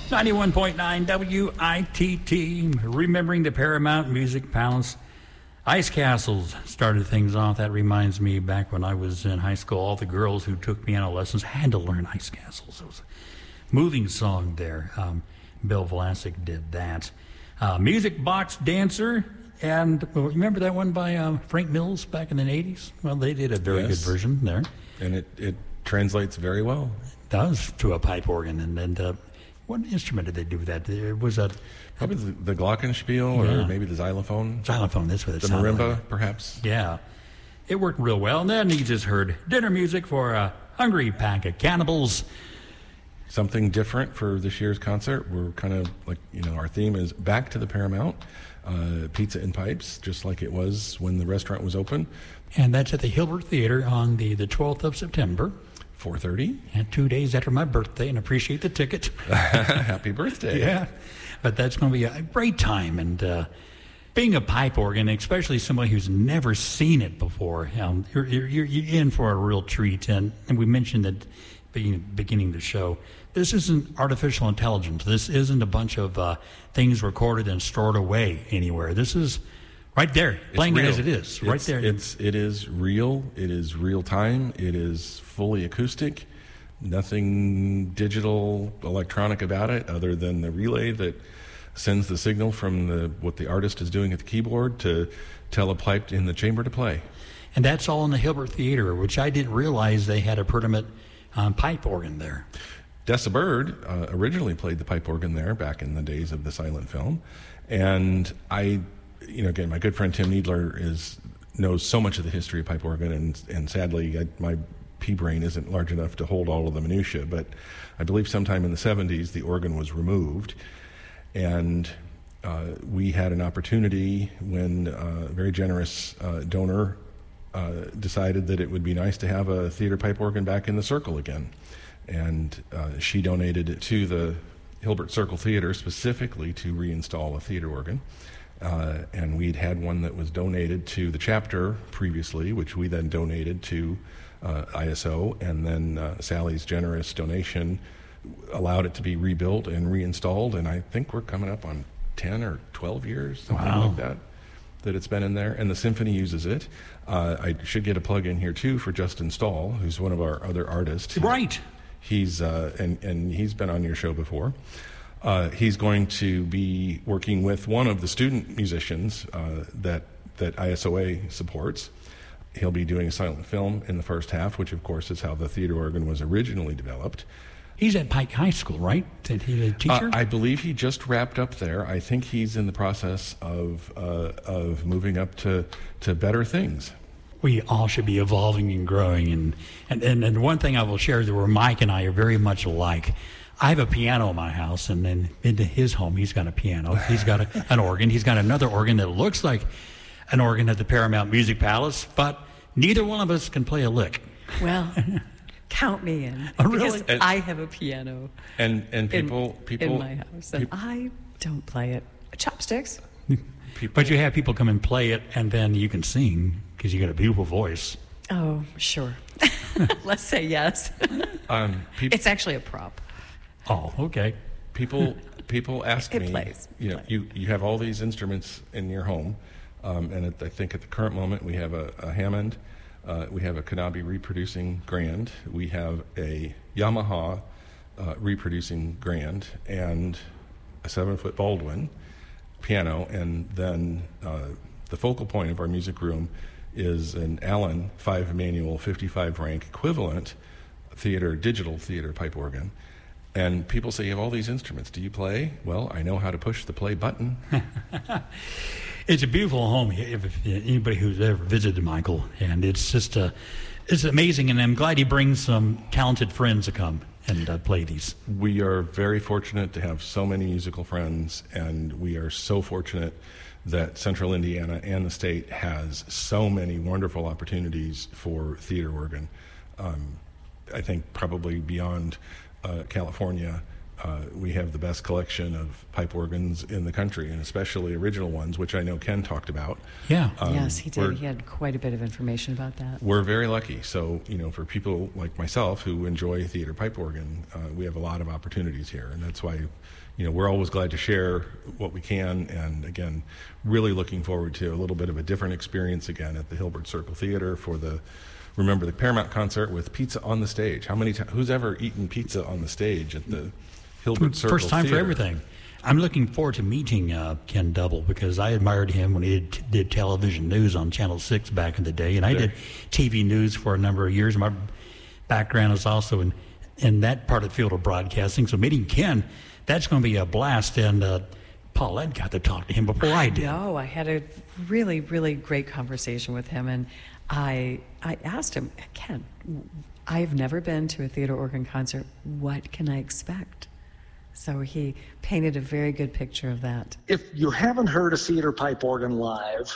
91.9 WITT, remembering the Paramount Music Palace. Ice Castles started things off. That reminds me back when I was in high school, all the girls who took piano lessons had to learn Ice Castles. It was a moving song there. Bill Vlasic did that. Music Box Dancer, and remember that one by Frank Mills back in the 80s? Well, they did a very good version there. And it translates very well. It does, to a pipe organ. And what instrument did they do that? There was probably the glockenspiel, or maybe the xylophone. Xylophone, that's what it sounded like. The marimba, perhaps. Yeah. It worked real well. And then you just heard dinner music for a hungry pack of cannibals. Something different for this year's concert. We're kind of like, our theme is back to the Paramount. Pizza and pipes, just like it was when the restaurant was open. And that's at the Hilbert Theater on the 12th of September. 4:30. And 2 days after my birthday, and appreciate the ticket. Happy birthday. Yeah. But that's going to be a great time. And being a pipe organ, especially somebody who's never seen it before, you're in for a real treat. And we mentioned that beginning of the show, this isn't artificial intelligence. This isn't a bunch of things recorded and stored away anywhere. This is right there, playing it as it is, right there. It is real. It is real time. It is fully acoustic. Nothing digital, electronic about it, other than the relay that sends the signal from what the artist is doing at the keyboard to tell a pipe in the chamber to play. And that's all in the Hilbert Theater, which I didn't realize they had a permanent pipe organ there. Dessa Bird originally played the pipe organ there back in the days of the silent film. And again, my good friend Tim Needler knows so much of the history of pipe organ, and sadly, my pea brain isn't large enough to hold all of the minutiae, but I believe sometime in the 70s the organ was removed, and we had an opportunity when a very generous donor decided that it would be nice to have a theater pipe organ back in the Circle again, and she donated it to the Hilbert Circle Theater specifically to reinstall a theater organ. And we'd had one that was donated to the chapter previously, which we then donated to ISO, and then Sally's generous donation allowed it to be rebuilt and reinstalled, and I think we're coming up on 10 or 12 years, something like that it's been in there, and the symphony uses it. I should get a plug in here, too, for Justin Stahl, who's one of our other artists. Right. He's and he's been on your show before. He's going to be working with one of the student musicians that ISOA supports. He'll be doing a silent film in the first half, which, of course, is how the theater organ was originally developed. He's at Pike High School, right? Is he a teacher? I believe he just wrapped up there. I think he's in the process of moving up to better things. We all should be evolving and growing. And one thing I will share is where Mike and I are very much alike. I have a piano in my house, and then into his home, he's got a piano. He's got an organ. He's got another organ that looks like an organ at the Paramount Music Palace, but neither one of us can play a lick. Well, count me in. Oh, really? Because I have a piano and people in my house, and I don't play it. Chopsticks. But you have people come and play it, and then you can sing because you got a beautiful voice. Oh, sure. Let's say yes. It's actually a prop. Oh, okay. People ask me. It plays. You have all these instruments in your home, and I think at the current moment we have a Hammond, we have a Kanabi reproducing Grand, we have a Yamaha reproducing Grand, and a 7-foot Baldwin piano, and then the focal point of our music room is an Allen 5-manual 55 rank equivalent digital theater pipe organ. And people say, you have all these instruments. Do you play? Well, I know how to push the play button. It's a beautiful home, if anybody who's ever visited Michael. And it's just it's amazing, and I'm glad he brings some talented friends to come and play these. We are very fortunate to have so many musical friends, and we are so fortunate that Central Indiana and the state has so many wonderful opportunities for theater organ. I think probably beyond California, We have the best collection of pipe organs in the country, and especially original ones, which I know Ken talked about. Yeah. Yes, he did. He had quite a bit of information about that. We're very lucky. So, for people like myself who enjoy theater pipe organ, we have a lot of opportunities here, and that's why, we're always glad to share what we can. And again, really looking forward to a little bit of a different experience again at the Hilbert Circle Theater for the Remember the Paramount concert with pizza on the stage. Who's ever eaten pizza on the stage at the Hilbert Circle First time Theater? for everything. I'm looking forward to meeting Ken Double because I admired him when he did television news on Channel 6 back in the day, and I did TV news for a number of years. My background is also in that part of the field of broadcasting, so meeting Ken, that's going to be a blast, and Paulette got to talk to him before I did. No, I had a really, really great conversation with him, and I asked him, Ken, I've never been to a theater organ concert. What can I expect? So he painted a very good picture of that. If you haven't heard a theater pipe organ live,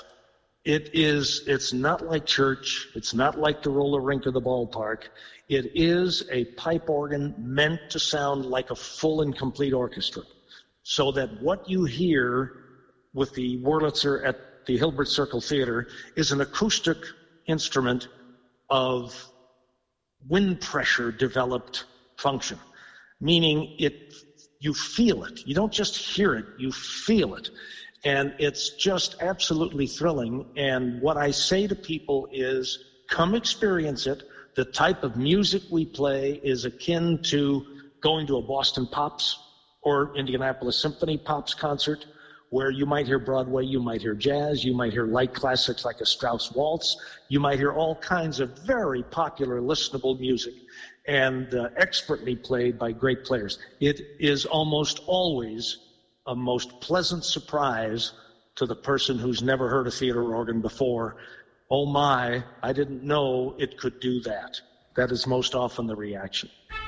it's not like church. It's not like the roller rink or the ballpark. It is a pipe organ meant to sound like a full and complete orchestra, so that what you hear with the Wurlitzer at the Hilbert Circle Theater is an acoustic instrument of wind pressure developed function, meaning you feel it. You don't just hear it, you feel it. And it's just absolutely thrilling. And what I say to people is, come experience it. The type of music we play is akin to going to a Boston Pops or Indianapolis Symphony Pops concert, where you might hear Broadway, you might hear jazz, you might hear light classics like a Strauss waltz, you might hear all kinds of very popular, listenable music, and expertly played by great players. It is almost always a most pleasant surprise to the person who's never heard a theater organ before. Oh my, I didn't know it could do that. That is most often the reaction.